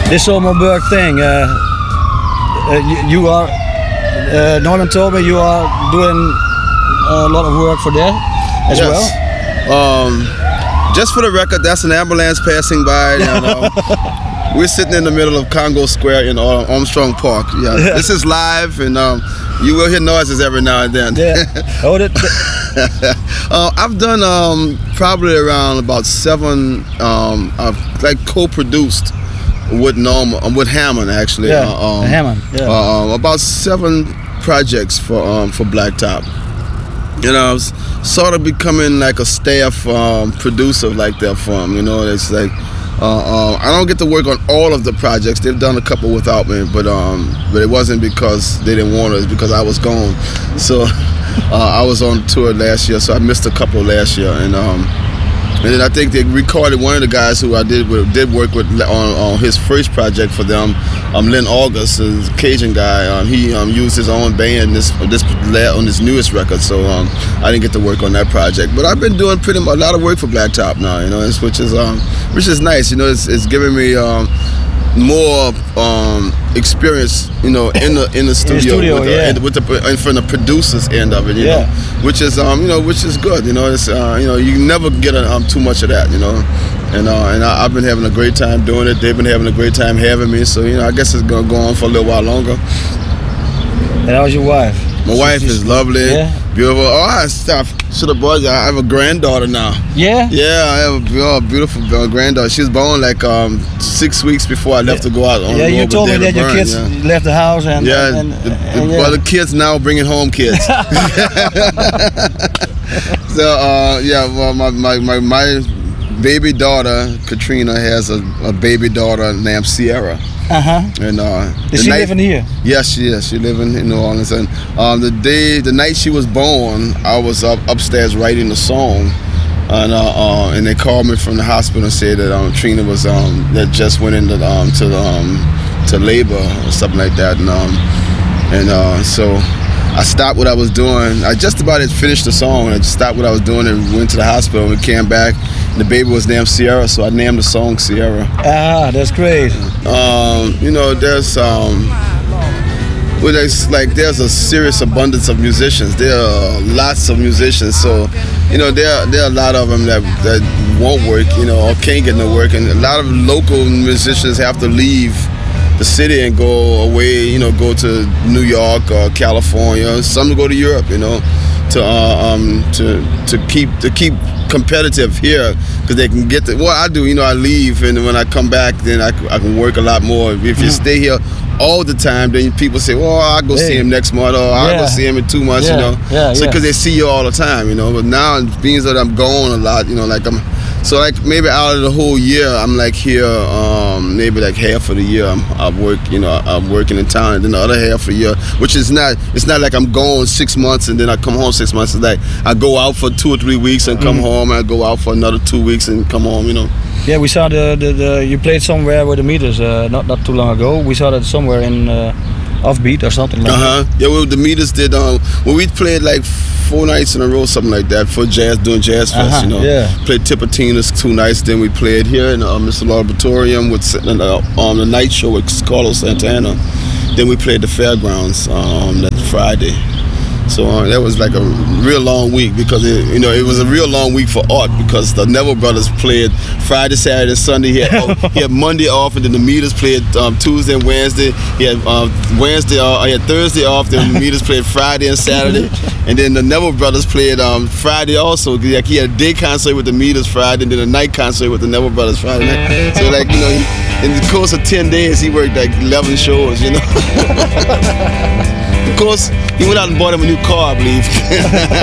This Zomerburg thing, you are, Norman told me you are doing a lot of work for that as well? Just for the record, that's an ambulance passing by. And, we're sitting in the middle of Congo Square in Armstrong Park. Yeah, this is live, and you will hear noises every now and then. Yeah. I've done probably around about 7, like co-produced with Hammond actually. Hammond. Yeah. About 7 projects for Blacktop. You know, I was sort of becoming like a staff producer like that for them. You know, it's like I don't get to work on all of the projects. They've done a couple without me, but it wasn't because they didn't want us, because I was gone. So I was on tour last year, so I missed a couple last year, and then I think they recorded one of the guys who I did work with on his first project for them, Lynn August, a Cajun guy. He used his own band on this newest record, so I didn't get to work on that project. But I've been doing pretty much a lot of work for Blacktop now, you know, which is nice. You know, it's giving me more experience, you know, in the studio, from the producers end of it, you know, which is which is good, you know. It's you never get too much of that, you know, and I've been having a great time doing it. They've been having a great time having me, so you know, I guess it's gonna go on for a little while longer. And how's your wife? My wife is lovely, beautiful. Oh, I should have brought you. I have a granddaughter now. Yeah? Yeah, I have a beautiful granddaughter. She was born like 6 weeks before I left to go out on the road. You told me that your kids left the house and well, the kids now are bringing home kids. So well, my baby daughter Katrina has a baby daughter named Sierra. And is she living here? Yes, she is. She living in New Orleans. And the night she was born, I was upstairs writing a song, and they called me from the hospital and said that Trina was that just went into to labor or something like that, and so I stopped what I was doing. I just about had finished the song, and I just stopped what I was doing and went to the hospital. And we came back, and the baby was named Sierra, so I named the song Sierra. Ah, that's great. You know, there's there's a serious abundance of musicians. There are lots of musicians, so you know there are a lot of them that won't work, you know, or can't get no work, and a lot of local musicians have to leave the city and go away, you know, go to New York or California. Some go to Europe, you know, to keep competitive here, because they can get what I do. You know, I leave, and when I come back, then I can work a lot more. If you stay here all the time, then people say, well, I'll go see him next month, or I'll go see him in 2 months, you know. Because they see you all the time, you know. But now, being that I'm gone a lot, you know, like maybe out of the whole year, I'm like here, maybe like half of the year I'm working in town, and then the other half of the year, which is it's not like I'm gone 6 months and then I come home 6 months. It's like I go out for 2 or 3 weeks and come home, and I go out for another 2 weeks and come home, you know. Yeah, we saw you played somewhere with the Meters not too long ago. We saw that somewhere in Offbeat or something like that. Yeah, well, the Meters did, we played like 4 nights in a row, something like that, for doing Jazz Fest, you know. Yeah. Played Tipitina's 2 nights, then we played here in Mr. Laboratorium on the night show with Carlos Santana. Then we played the Fairgrounds that Friday. So that was like a real long week, because it was a real long week for Art, because the Neville Brothers played Friday, Saturday, Sunday. He had Monday off, and then the Meters played Tuesday and Wednesday. He had he had Thursday off. Then the Meters played Friday and Saturday, and then the Neville Brothers played Friday also. Like he had a day concert with the Meters Friday, and then a night concert with the Neville Brothers Friday night. So like, you know, in the course of 10 days, he worked like 11 shows, you know. Of course, he went out and bought him a new car, I believe.